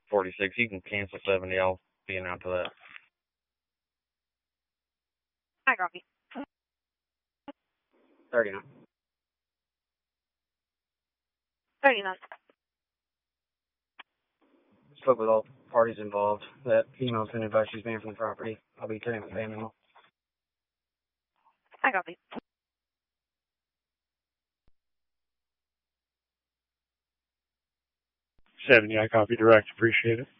46. You can cancel 70. I'll be in after that. I copy. 39. 39. Spoke with all parties involved. That female's been advised she's banned from the property. I'll be turning the family. I copy. 70, I copy direct. Appreciate it.